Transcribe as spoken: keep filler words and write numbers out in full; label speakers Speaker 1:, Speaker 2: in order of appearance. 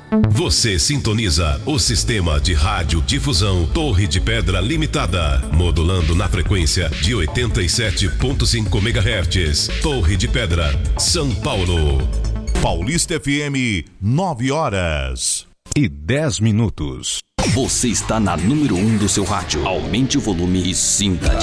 Speaker 1: Você sintoniza o sistema de rádio difusão Torre de Pedra Limitada, modulando na frequência de oitenta e sete ponto cinco megahertz. Torre de Pedra, São Paulo.
Speaker 2: Paulista F M, nove horas
Speaker 3: e dez minutos.
Speaker 4: Você está na número um do seu rádio. Aumente o volume e sinta.